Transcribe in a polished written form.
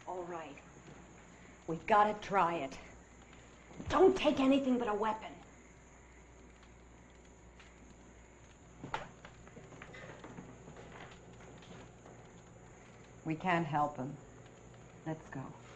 All right. We've got to try it. Don't take anything but a weapon. We can't help him. Let's go.